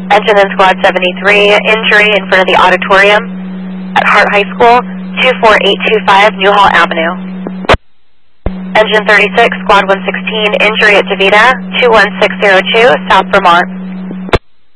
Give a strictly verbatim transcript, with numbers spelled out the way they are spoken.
Engine in Squad seventy-three, injury in front of the auditorium at Hart High School, two four eight two five Newhall Avenue. Engine thirty-six, Squad one sixteen, injury at DeVita, two one six zero two, South Vermont.